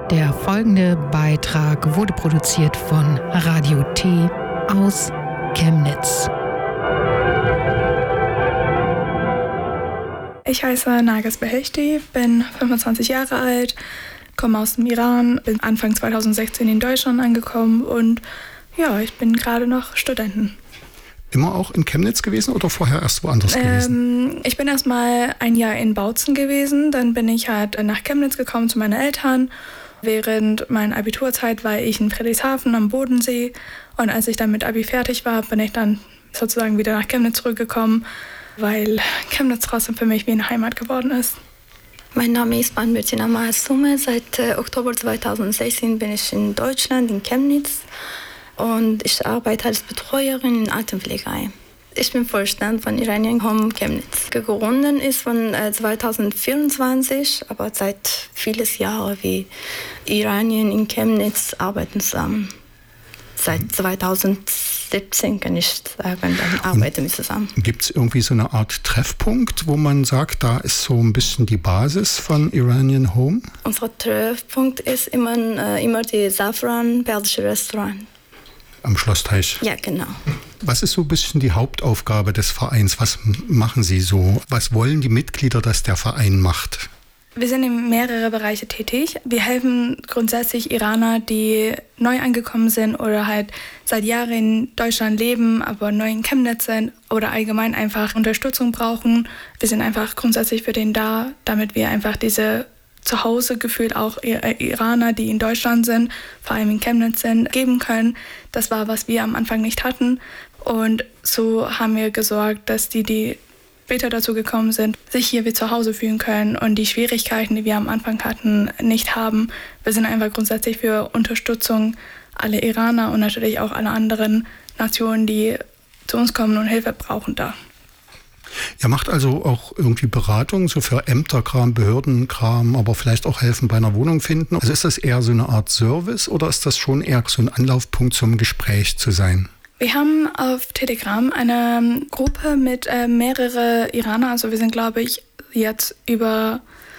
Der folgende Beitrag wurde produziert von Radio T aus Chemnitz. Ich heiße Narges Beheshti, bin 25 Jahre alt, komme aus dem Iran, bin Anfang 2016 in Deutschland angekommen und ja, ich bin gerade noch Studentin. Immer auch in Chemnitz gewesen oder vorher erst woanders gewesen? Ich bin erst mal ein Jahr in Bautzen gewesen, dann bin ich halt nach Chemnitz gekommen zu meinen Eltern. Während meiner Abiturzeit war ich in Friedrichshafen am Bodensee und als ich dann mit Abi fertig war, bin ich dann sozusagen wieder nach Chemnitz zurückgekommen, weil Chemnitz trotzdem für mich wie eine Heimat geworden ist. Mein Name ist Bettina Mahasume. Seit Oktober 2016 bin ich in Deutschland, in Chemnitz. Und ich arbeite als Betreuerin in Altenpflege. Ich bin Vorstand von Iranian Home Chemnitz. Gegründet ist von 2024, aber seit vielen Jahren wie Iranien in Chemnitz arbeiten zusammen. Seit 2017 kann ich sagen, dann arbeiten wir zusammen. Gibt es irgendwie so eine Art Treffpunkt, wo man sagt, da ist so ein bisschen die Basis von Iranian Home? Unser Treffpunkt ist immer die Safran Persische Restaurant. Am Schlossteich? Ja, genau. Was ist so ein bisschen die Hauptaufgabe des Vereins? Was machen Sie so? Was wollen die Mitglieder, dass der Verein macht? Wir sind in mehrere Bereiche tätig. Wir helfen grundsätzlich Iraner, die neu angekommen sind oder halt seit Jahren in Deutschland leben, aber neu in Chemnitz sind oder allgemein einfach Unterstützung brauchen. Wir sind einfach grundsätzlich für den da, damit wir einfach diese Zuhausegefühl auch Iraner, die in Deutschland sind, vor allem in Chemnitz sind, geben können. Das war, was wir am Anfang nicht hatten. Und so haben wir gesorgt, dass die später dazu gekommen sind, sich hier wie zu Hause fühlen können und die Schwierigkeiten, die wir am Anfang hatten, nicht haben. Wir sind einfach grundsätzlich für Unterstützung alle Iraner und natürlich auch alle anderen Nationen, die zu uns kommen und Hilfe brauchen, da. Ihr macht also auch irgendwie Beratung, so für Ämterkram, Behördenkram, aber vielleicht auch helfen bei einer Wohnung finden. Also ist das eher so eine Art Service oder ist das schon eher so ein Anlaufpunkt zum Gespräch zu sein? Wir haben auf Telegram eine Gruppe mit mehreren Iranern. Also wir sind, glaube ich, jetzt über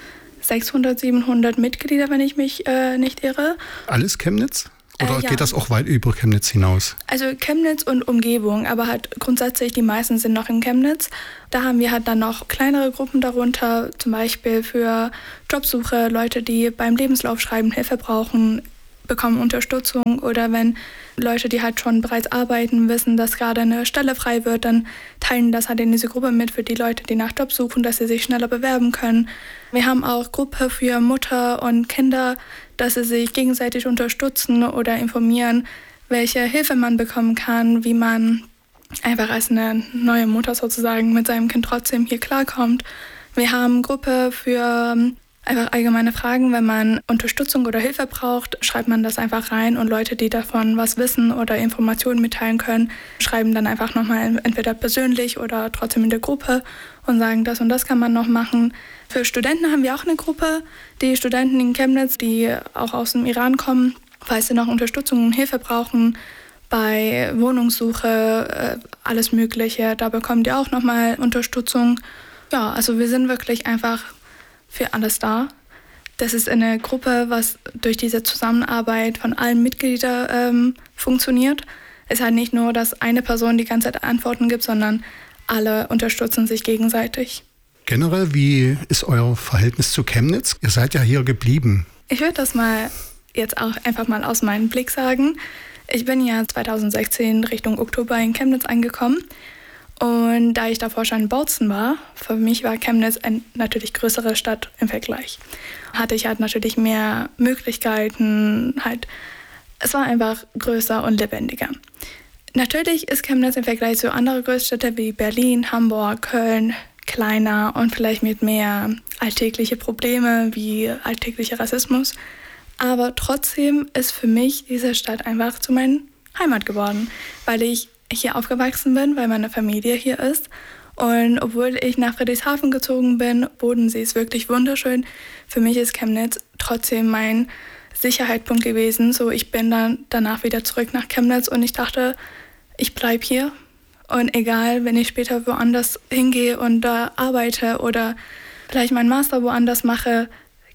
600, 700 Mitglieder, wenn ich mich nicht irre. Alles Chemnitz? Oder Ja. geht das auch weit über Chemnitz hinaus? Also Chemnitz und Umgebung, aber halt grundsätzlich die meisten sind noch in Chemnitz. Da haben wir halt dann noch kleinere Gruppen darunter, zum Beispiel für Jobsuche, Leute, die beim Lebenslauf schreiben Hilfe brauchen, bekommen Unterstützung oder wenn Leute, die halt schon bereits arbeiten, wissen, dass gerade eine Stelle frei wird, dann teilen das halt in diese Gruppe mit für die Leute, die nach Job suchen, dass sie sich schneller bewerben können. Wir haben auch Gruppe für Mutter und Kinder, dass sie sich gegenseitig unterstützen oder informieren, welche Hilfe man bekommen kann, wie man einfach als eine neue Mutter sozusagen mit seinem Kind trotzdem hier klarkommt. Wir haben Gruppe für einfach allgemeine Fragen, wenn man Unterstützung oder Hilfe braucht, schreibt man das einfach rein und Leute, die davon was wissen oder Informationen mitteilen können, schreiben dann einfach nochmal entweder persönlich oder trotzdem in der Gruppe und sagen, das und das kann man noch machen. Für Studenten haben wir auch eine Gruppe, die Studenten in Chemnitz, die auch aus dem Iran kommen, falls sie noch Unterstützung und Hilfe brauchen bei Wohnungssuche, alles Mögliche, da bekommen die auch nochmal Unterstützung. Ja, also wir sind wirklich einfach für alles da. Das ist eine Gruppe, was durch diese Zusammenarbeit von allen Mitgliedern funktioniert. Es ist halt nicht nur, dass eine Person die ganze Zeit Antworten gibt, sondern alle unterstützen sich gegenseitig. Generell, wie ist euer Verhältnis zu Chemnitz? Ihr seid ja hier geblieben. Ich würde das mal jetzt auch einfach mal aus meinem Blick sagen. Ich bin ja 2016 Richtung Oktober in Chemnitz angekommen. Und da ich davor schon in Bautzen war, für mich war Chemnitz eine natürlich größere Stadt im Vergleich. Hatte ich halt natürlich mehr Möglichkeiten, es war einfach größer und lebendiger. Natürlich ist Chemnitz im Vergleich zu anderen Großstädten wie Berlin, Hamburg, Köln kleiner und vielleicht mit mehr alltägliche Probleme wie alltäglicher Rassismus. Aber trotzdem ist für mich diese Stadt einfach zu meiner Heimat geworden, weil ich hier aufgewachsen bin, weil meine Familie hier ist. Und obwohl ich nach Friedrichshafen gezogen bin, Bodensee ist wirklich wunderschön. Für mich ist Chemnitz trotzdem mein Sicherheitspunkt gewesen. So, ich bin dann danach wieder zurück nach Chemnitz und ich dachte, ich bleibe hier. Und egal, wenn ich später woanders hingehe und da arbeite oder vielleicht meinen Master woanders mache,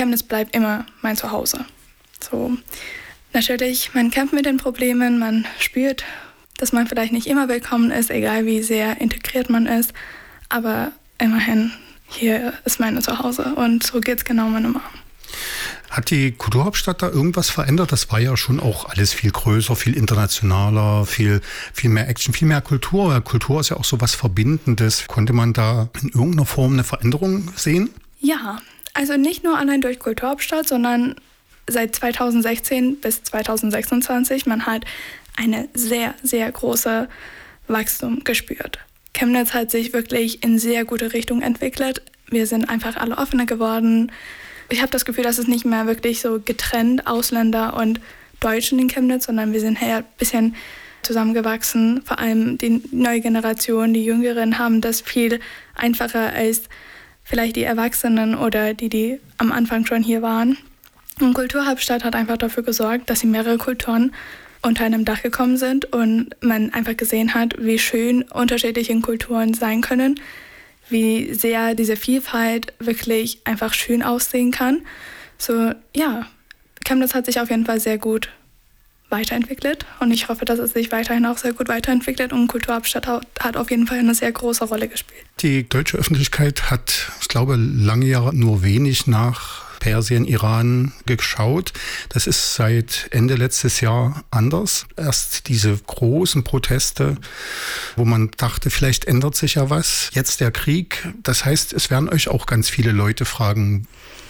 Chemnitz bleibt immer mein Zuhause. So, natürlich, man kämpft mit den Problemen, man spürt, dass man vielleicht nicht immer willkommen ist, egal wie sehr integriert man ist, aber immerhin, hier ist mein Zuhause und so geht es genau meiner Mama. Hat die Kulturhauptstadt da irgendwas verändert? Das war ja schon auch alles viel größer, viel internationaler, viel mehr Action, viel mehr Kultur. Kultur ist ja auch so was Verbindendes. Konnte man da in irgendeiner Form eine Veränderung sehen? Ja, also nicht nur allein durch Kulturhauptstadt, sondern seit 2016 bis 2026, man hat eine sehr, sehr große Wachstum gespürt. Chemnitz hat sich wirklich in sehr gute Richtung entwickelt. Wir sind einfach alle offener geworden. Ich habe das Gefühl, dass es nicht mehr wirklich so getrennt Ausländer und Deutschen in Chemnitz, sondern wir sind eher ein bisschen zusammengewachsen. Vor allem die neue Generation, die Jüngeren haben das viel einfacher als vielleicht die Erwachsenen oder die am Anfang schon hier waren. Und Kulturhauptstadt hat einfach dafür gesorgt, dass mehrere Kulturen unter einem Dach gekommen sind und man einfach gesehen hat, wie schön unterschiedliche Kulturen sein können, wie sehr diese Vielfalt wirklich einfach schön aussehen kann. So, ja, Chemnitz hat sich auf jeden Fall sehr gut weiterentwickelt und ich hoffe, dass es sich weiterhin auch sehr gut weiterentwickelt und Kulturhauptstadt hat auf jeden Fall eine sehr große Rolle gespielt. Die deutsche Öffentlichkeit hat, ich glaube, lange Jahre nur wenig nach Persien, Iran geschaut. Das ist seit Ende letztes Jahr anders. Erst diese großen Proteste, wo man dachte, vielleicht ändert sich ja was. Jetzt der Krieg. Das heißt, es werden euch auch ganz viele Leute fragen.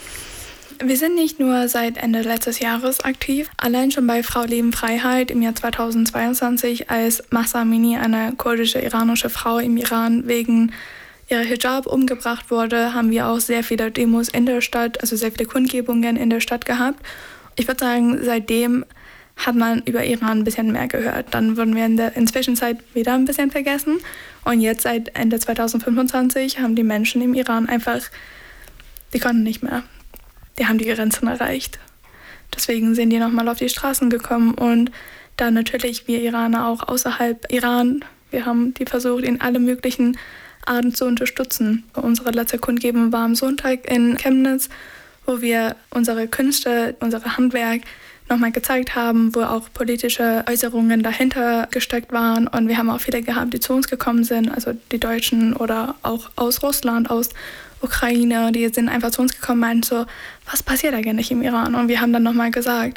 Wir sind nicht nur seit Ende letztes Jahres aktiv. Allein schon bei Frau Leben Freiheit im Jahr 2022, als Mahsa Amini, eine kurdische iranische Frau im Iran, wegen ihrer Hijab umgebracht wurde, haben wir auch sehr viele Demos in der Stadt, also sehr viele Kundgebungen in der Stadt gehabt. Ich würde sagen, seitdem hat man über Iran ein bisschen mehr gehört. Dann wurden wir in der Zwischenzeit wieder ein bisschen vergessen. Und jetzt seit Ende 2025 haben die Menschen im Iran einfach, die konnten nicht mehr. Die haben die Grenzen erreicht. Deswegen sind die nochmal auf die Straßen gekommen. Und dann natürlich wir Iraner auch außerhalb Iran, wir haben die versucht, in alle möglichen Arten zu unterstützen. Unsere letzte Kundgebung war am Sonntag in Chemnitz, wo wir unsere Künste, unser Handwerk nochmal gezeigt haben, wo auch politische Äußerungen dahinter gesteckt waren. Und wir haben auch viele gehabt, die zu uns gekommen sind, also die Deutschen oder auch aus Russland, aus Ukraine, die sind einfach zu uns gekommen und meinten so, was passiert eigentlich im Iran? Und wir haben dann nochmal gesagt,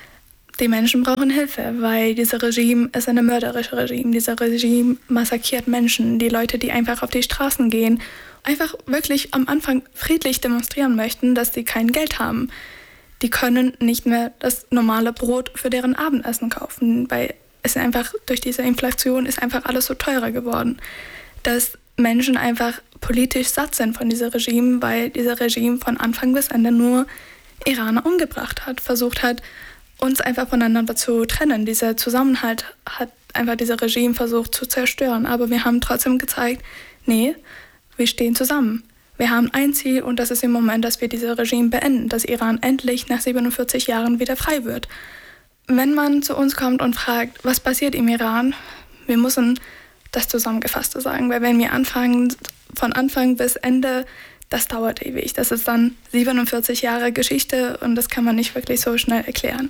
die Menschen brauchen Hilfe, weil dieses Regime ist ein mörderisches Regime. Dieses Regime massakriert Menschen, die Leute, die einfach auf die Straßen gehen, einfach wirklich am Anfang friedlich demonstrieren möchten, dass sie kein Geld haben. Die können nicht mehr das normale Brot für deren Abendessen kaufen, weil es einfach durch diese Inflation ist einfach alles so teurer geworden. Dass Menschen einfach politisch satt sind von diesem Regime, weil dieses Regime von Anfang bis Ende nur Iraner umgebracht hat, versucht hat, uns einfach voneinander zu trennen. Dieser Zusammenhalt hat einfach dieses Regime versucht zu zerstören. Aber wir haben trotzdem gezeigt, nee, wir stehen zusammen. Wir haben ein Ziel und das ist im Moment, dass wir dieses Regime beenden, dass Iran endlich nach 47 Jahren wieder frei wird. Wenn man zu uns kommt und fragt, was passiert im Iran, wir müssen das Zusammengefasste sagen. Weil wenn wir anfangen, von Anfang bis Ende, das dauert ewig. Das ist dann 47 Jahre Geschichte und das kann man nicht wirklich so schnell erklären.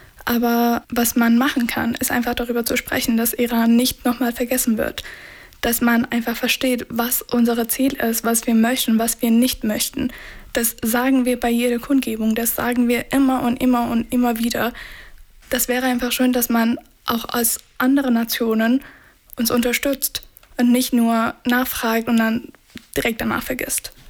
Aber was man machen kann, ist einfach darüber zu sprechen, dass Iran nicht nochmal vergessen wird. Dass man einfach versteht, was unser Ziel ist, was wir möchten, was wir nicht möchten. Das sagen wir bei jeder Kundgebung, das sagen wir immer und immer und immer wieder. Das wäre einfach schön, dass man auch als andere Nationen uns unterstützt und nicht nur nachfragt und dann direkt danach vergisst.